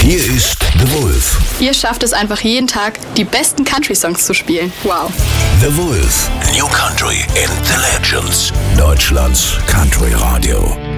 Hier ist The Wolf. Ihr schafft es einfach jeden Tag, die besten Country-Songs zu spielen. Wow. The Wolf. New Country and the Legends. Deutschlands Country Radio.